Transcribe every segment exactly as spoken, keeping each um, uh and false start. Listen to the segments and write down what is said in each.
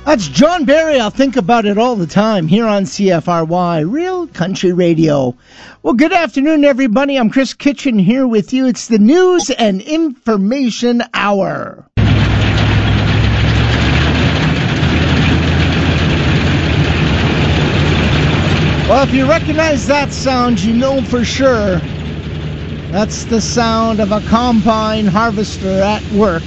That's John Barry. I'll think about it all the time here on C F R Y, Real Country Radio. Well, good afternoon, everybody. I'm Chris Kitchen here with you. It's the News and Information Hour. Well, if you recognize that sound, you know for sure that's the sound of a combine harvester at work.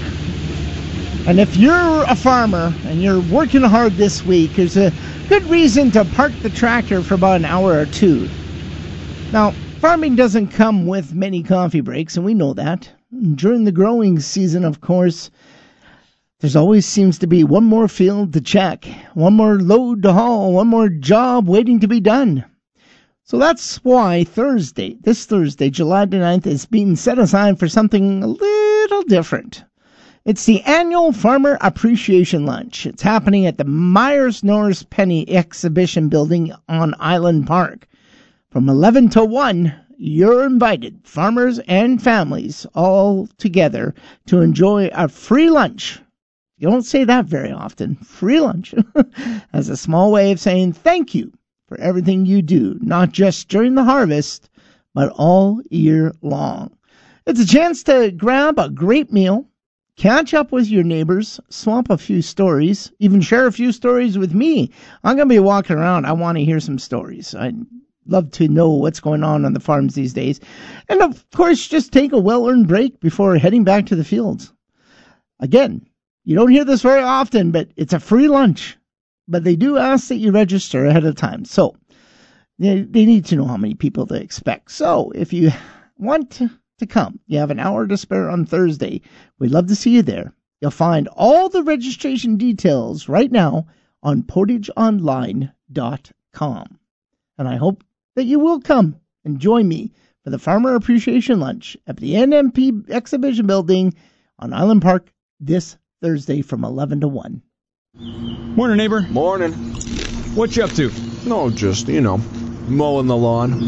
And if you're a farmer and you're working hard this week, there's a good reason to park the tractor for about an hour or two. Now, farming doesn't come with many coffee breaks, and we know that. During the growing season, of course, there's always seems to be one more field to check, one more load to haul, one more job waiting to be done. So that's why Thursday, this Thursday, July the ninth, is being set aside for something a little different. It's the annual Farmer Appreciation Lunch. It's happening at the Myers Norris Penny Exhibition Building on Island Park. From eleven to one, you're invited, farmers and families, all together to enjoy a free lunch. You don't say that very often. Free lunch. As a small way of saying thank you for everything you do, not just during the harvest, but all year long. It's a chance to grab a great meal, catch up with your neighbors, swap a few stories, even share a few stories with me. I'm going to be walking around. I want to hear some stories. I'd love to know what's going on on the farms these days. And, of course, just take a well-earned break before heading back to the fields. Again, you don't hear this very often, but it's a free lunch. But they do ask that you register ahead of time. So they, they need to know how many people to expect. So if you want to... to come. You have an hour to spare on Thursday. We'd love to see you there. You'll find all the registration details right now on portage online dot com. And I hope that you will come and join me for the Farmer Appreciation Lunch at the N M P Exhibition Building on Island Park this Thursday from eleven to one. Morning, neighbor. Morning. What you up to? No, just, you know, mowing the lawn.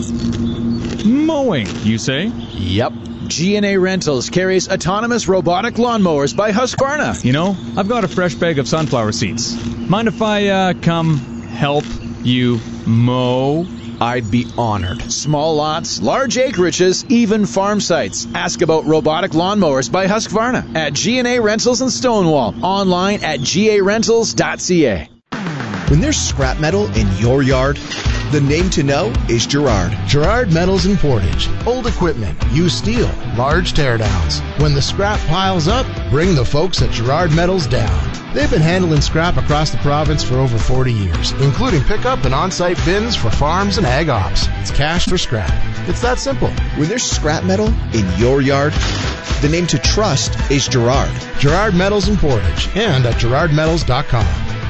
Mowing, you say? Yep. G and A Rentals carries autonomous robotic lawnmowers by Husqvarna. You know, I've got a fresh bag of sunflower seeds. Mind if I, uh, come help you mow? I'd be honored. Small lots, large acreages, even farm sites. Ask about robotic lawnmowers by Husqvarna at G and A Rentals in Stonewall. Online at G A rentals dot C A. When there's scrap metal in your yard, the name to know is Girard. Girard Metals in Portage. Old equipment, used steel, large teardowns. When the scrap piles up, bring the folks at Girard Metals down. They've been handling scrap across the province for over forty years, including pickup and on-site bins for farms and ag ops. It's cash for scrap. It's that simple. When there's scrap metal in your yard, the name to trust is Girard. Girard Metals in Portage and at girard metals dot com.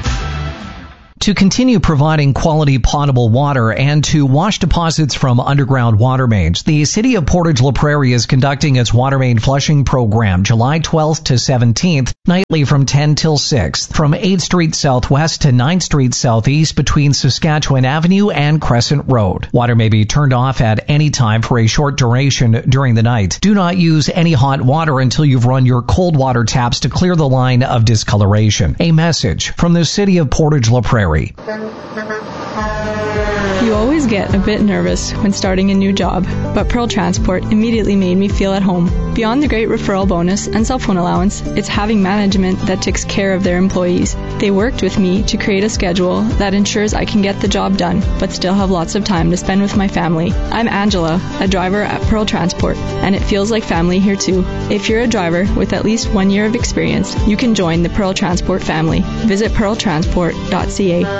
To continue providing quality potable water and to wash deposits from underground water mains, the City of Portage La Prairie is conducting its water main flushing program July twelfth to seventeenth, nightly from ten till six, from eighth Street Southwest to ninth Street Southeast between Saskatchewan Avenue and Crescent Road. Water may be turned off at any time for a short duration during the night. Do not use any hot water until you've run your cold water taps to clear the line of discoloration. A message from the City of Portage La Prairie. You always get a bit nervous when starting a new job, but Pearl Transport immediately made me feel at home. Beyond the great referral bonus and cell phone allowance, it's having management that takes care of their employees. They worked with me to create a schedule that ensures I can get the job done, but still have lots of time to spend with my family. I'm Angela, a driver at Pearl Transport, and it feels like family here too. If you're a driver with at least one year of experience, you can join the Pearl Transport family. Visit pearl transport dot c a.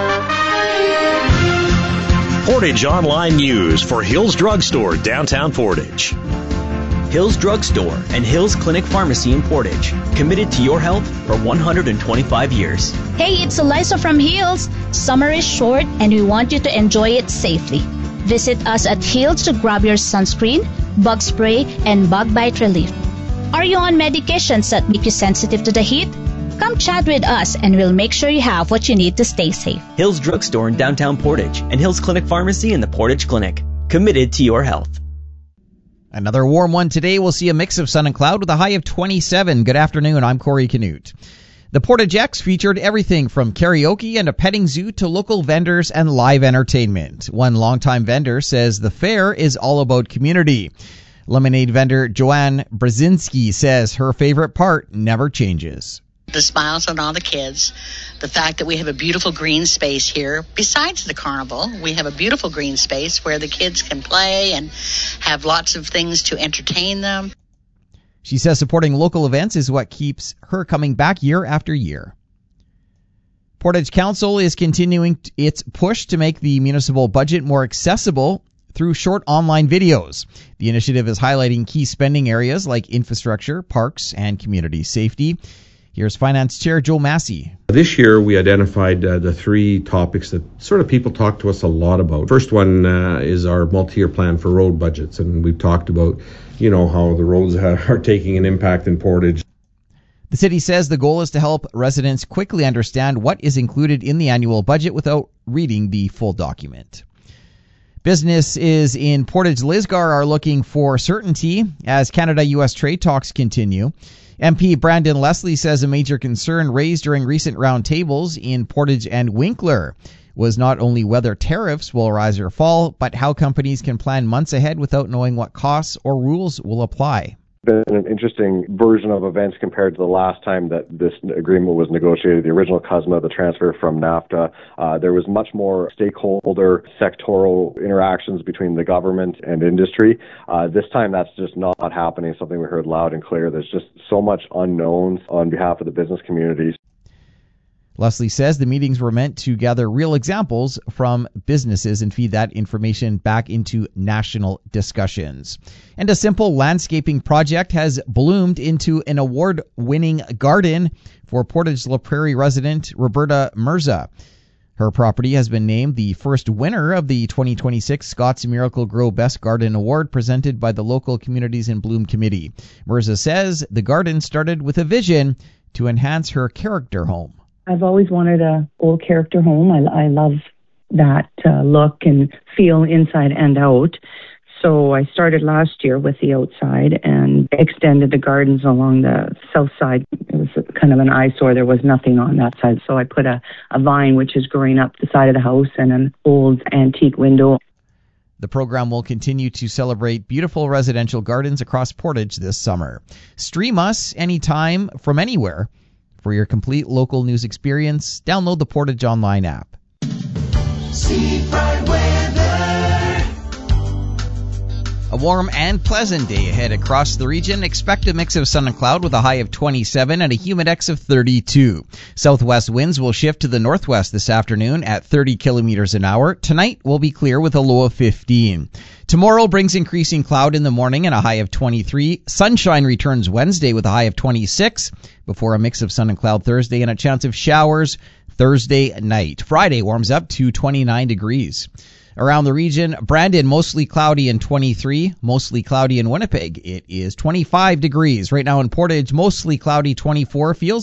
Portage Online News for Hills Drug Store, downtown Portage. Hills Drug Store and Hills Clinic Pharmacy in Portage, committed to your health for one hundred twenty-five years. Hey, it's Eliza from Hills. Summer is short and we want you to enjoy it safely. Visit us at Hills to grab your sunscreen, bug spray, and bug bite relief. Are you on medications that make you sensitive to the heat? Come chat with us and we'll make sure you have what you need to stay safe. Hills Drug Store in downtown Portage and Hills Clinic Pharmacy in the Portage Clinic, committed to your health. Another warm one today. We'll see a mix of sun and cloud with a high of twenty-seven. Good afternoon. I'm Corey Canute. The Portage X featured everything from karaoke and a petting zoo to local vendors and live entertainment. One longtime vendor says the fair is all about community. Lemonade vendor Joanne Brzezinski says her favorite part never changes. The smiles on all the kids, the fact that we have a beautiful green space here. Besides the carnival, we have a beautiful green space where the kids can play and have lots of things to entertain them. She says supporting local events is what keeps her coming back year after year. Portage Council is continuing its push to make the municipal budget more accessible through short online videos. The initiative is highlighting key spending areas like infrastructure, parks, and community safety. Here's Finance Chair Joe Massey. This year we identified uh, the three topics that sort of people talk to us a lot about. First one uh, is our multi-year plan for road budgets, and we've talked about, you know, how the roads are taking an impact in Portage. The city says the goal is to help residents quickly understand what is included in the annual budget without reading the full document. Businesses in Portage Lisgar are looking for certainty as Canada-U S trade talks continue. M P Brandon Leslie says a major concern raised during recent roundtables in Portage and Winkler was not only whether tariffs will rise or fall, but how companies can plan months ahead without knowing what costs or rules will apply. Been an interesting version of events compared to the last time that this agreement was negotiated, the original C U S M A, the transfer from NAFTA. Uh, there was much more stakeholder sectoral interactions between the government and industry. Uh, this time that's just not happening, something we heard loud and clear. There's just so much unknowns on behalf of the business communities. Leslie says the meetings were meant to gather real examples from businesses and feed that information back into national discussions. And a simple landscaping project has bloomed into an award-winning garden for Portage La Prairie resident Roberta Mirza. Her property has been named the first winner of the twenty twenty-six Scott's Miracle Grow Best Garden Award presented by the local Communities in Bloom Committee. Mirza says the garden started with a vision to enhance her character home. I've always wanted a old character home. I, I love that uh, look and feel inside and out. So I started last year with the outside and extended the gardens along the south side. It was kind of an eyesore. There was nothing on that side. So I put a, a vine which is growing up the side of the house and an old antique window. The program will continue to celebrate beautiful residential gardens across Portage this summer. Stream us anytime from anywhere. For your complete local news experience, download the Portage Online app. Seafront weather. A warm and pleasant day ahead across the region. Expect a mix of sun and cloud with a high of twenty-seven and a humidex of thirty-two. Southwest winds will shift to the northwest this afternoon at thirty kilometers an hour. Tonight will be clear with a low of fifteen. Tomorrow brings increasing cloud in the morning and a high of twenty-three. Sunshine returns Wednesday with a high of twenty-six before a mix of sun and cloud Thursday and a chance of showers Thursday night. Friday warms up to twenty-nine degrees. Around the region, Brandon, mostly cloudy and twenty-three. Mostly cloudy in Winnipeg. It is twenty-five degrees. Right now in Portage, mostly cloudy, twenty-four. Feels